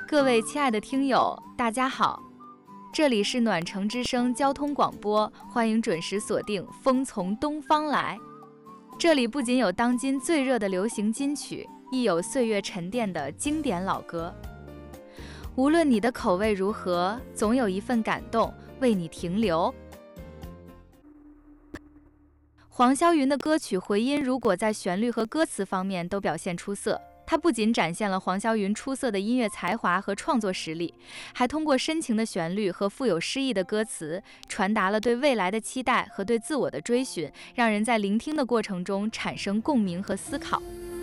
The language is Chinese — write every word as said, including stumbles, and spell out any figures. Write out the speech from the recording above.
各位亲爱的听友，大家好，这里是暖城之声交通广播，欢迎准时锁定《风从东方来》。这里不仅有当今最热的流行金曲，亦有岁月沉淀的经典老歌。无论你的口味如何，总有一份感动为你停留。黄霄云的歌曲回音如果在旋律和歌词方面都表现出色，它不仅展现了黄霄云出色的音乐才华和创作实力，还通过深情的旋律和富有诗意的歌词，传达了对未来的期待和对自我的追寻，让人在聆听的过程中产生共鸣和思考。